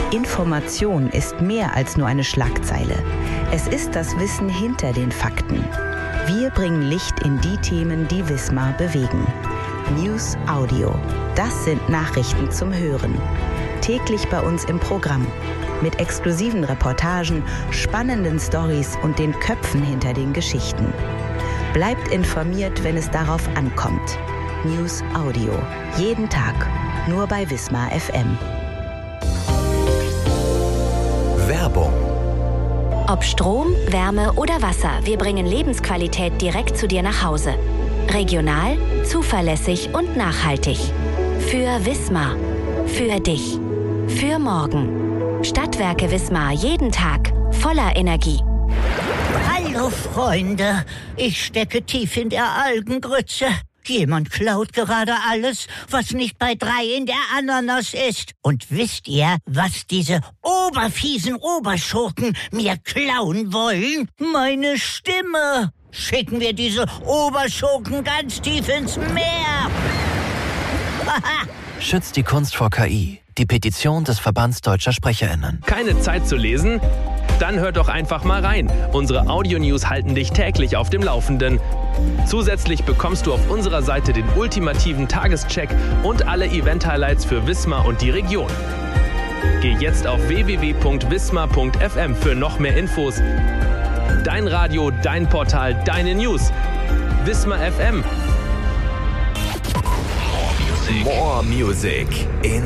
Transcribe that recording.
Information ist mehr als nur eine Schlagzeile. Es ist das Wissen hinter den Fakten. Wir bringen Licht in die Themen, die Wismar bewegen. News Audio. Das sind Nachrichten zum Hören. Täglich bei uns im Programm. Mit exklusiven Reportagen, spannenden Storys und den Köpfen hinter den Geschichten. Bleibt informiert, wenn es darauf ankommt. News Audio. Jeden Tag. Nur bei Wismar FM. Werbung. Ob Strom, Wärme oder Wasser, wir bringen Lebensqualität direkt zu dir nach Hause. Regional, zuverlässig und nachhaltig. Für Wismar. Für dich. Für morgen. Stadtwerke Wismar, jeden Tag voller Energie. Hallo Freunde, ich stecke tief in der Algengrütze. Jemand klaut gerade alles, was nicht bei 3 in der Ananas ist. Und wisst ihr, was diese oberfiesen Oberschurken mir klauen wollen? Meine Stimme. Schicken wir diese Oberschurken ganz tief ins Meer. Schützt die Kunst vor KI. Die Petition des Verbands Deutscher SprecherInnen. Keine Zeit zu lesen? Dann hör doch einfach mal rein. Unsere Audio-News halten dich täglich auf dem Laufenden. Zusätzlich bekommst du auf unserer Seite den ultimativen Tagescheck und alle Event-Highlights für Wismar und die Region. Geh jetzt auf www.wismar.fm für noch mehr Infos. Dein Radio, dein Portal, deine News. Wismar FM. More Music in